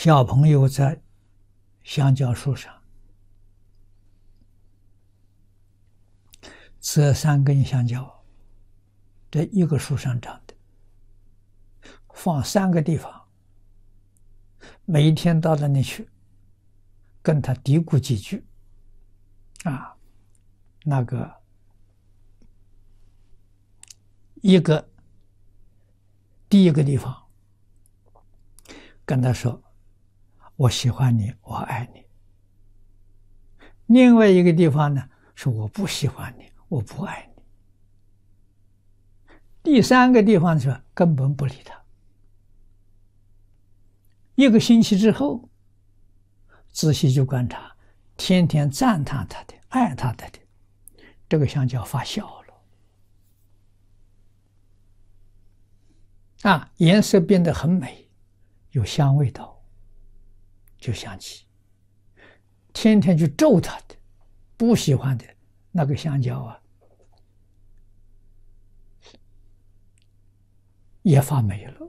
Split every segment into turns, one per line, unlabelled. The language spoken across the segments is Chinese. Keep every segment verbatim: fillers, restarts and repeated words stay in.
小朋友在香蕉树上折三根香蕉，这一个树上长的，放三个地方，每一天到那里去，跟他嘀咕几句，啊，那个一个第一个地方跟他说：“我喜欢你，我爱你。”另外一个地方呢，说我不喜欢你，我不爱你。第三个地方是根本不理他。一个星期之后，仔细去观察，天天赞叹他的、爱他的的，这个香蕉发酵了，啊，颜色变得很美，有香味道，就香气。天天去咒他的、不喜欢的那个香蕉啊，也发霉了，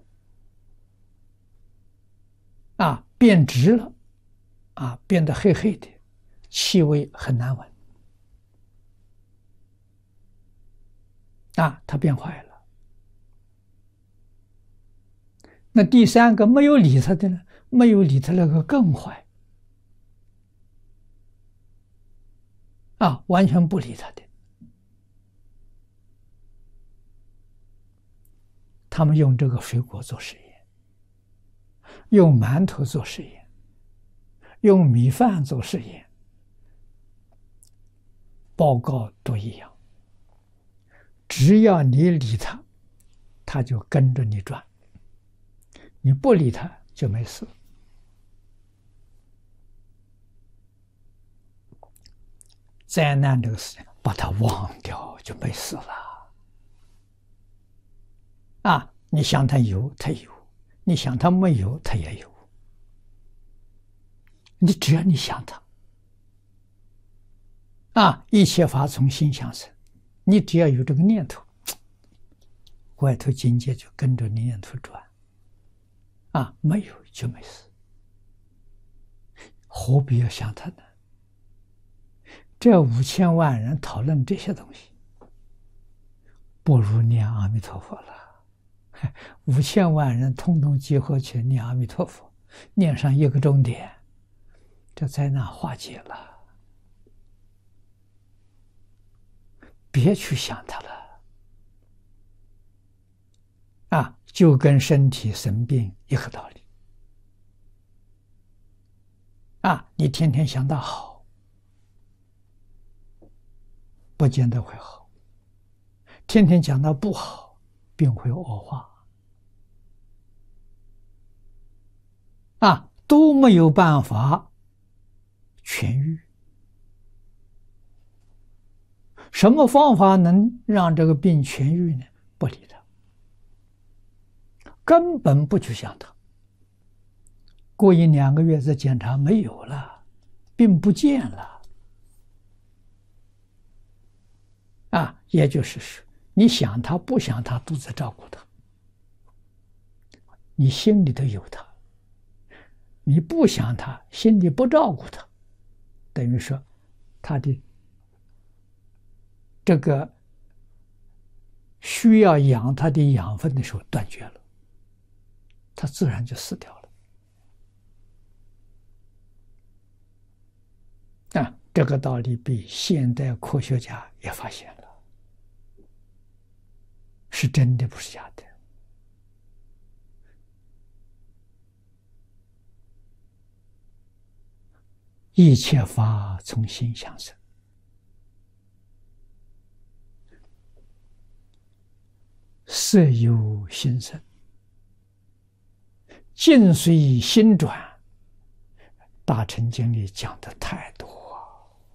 啊，变直了，啊，变得黑黑的，气味很难闻，啊，它变坏了。那第三个没有理他的呢？没有理他那个更坏，啊，完全不理他的。他们用这个水果做实验，用馒头做实验，用米饭做实验，报告都一样。只要你理他，他就跟着你转；你不理他就没事。灾难这个事情，把它忘掉就没事了。啊，你想他有，他有；你想他没有，他也有。你只要你想他，啊，一切法从心想生。你只要有这个念头，外头境界就跟着你念头转。啊，没有就没事，何必要想他呢？这五千万人讨论这些东西，不如念阿弥陀佛了。五千万人通通集合去念阿弥陀佛，念上一个钟点，这灾难化解了。别去想它了，啊，就跟身体生病一个道理。啊，你天天想它好，不见得会好；天天讲它不好，病会恶化。啊，都没有办法痊愈。什么方法能让这个病痊愈呢？不理他，根本不去想他。过一两个月再检查，没有了，病不见了。啊，也就是说，你想他不想他，都在照顾他，你心里头有他。你不想他，心里不照顾他，等于说他的这个需要养他的养分的时候断绝了，他自然就死掉了。啊，这个道理被现代科学家也发现了，是真的，不是假的。一切法从心想生，色由心生，境随心转。大乘经里讲的太多。